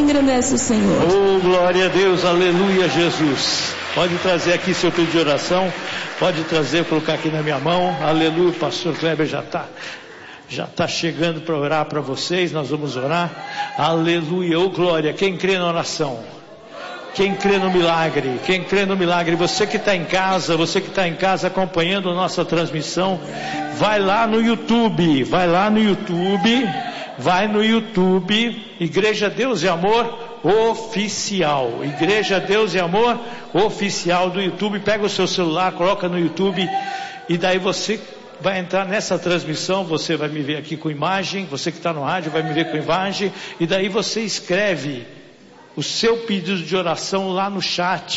engrandece o Senhor. Oh, glória a Deus, aleluia, Jesus. Pode trazer aqui seu pedido de oração, pode trazer, colocar aqui na minha mão, aleluia. O pastor Kleber já está chegando para orar para vocês, nós vamos orar, aleluia, oh glória. Quem crê na oração? Quem crê no milagre? Quem crê no milagre? Você que está em casa acompanhando a nossa transmissão, vai no YouTube, Igreja Deus e Amor Oficial, Igreja Deus e Amor Oficial do YouTube. Pega o seu celular, coloca no YouTube, e daí você vai entrar nessa transmissão. Você vai me ver aqui com imagem, você que está no rádio vai me ver com imagem, e daí você escreve o seu pedido de oração lá no chat.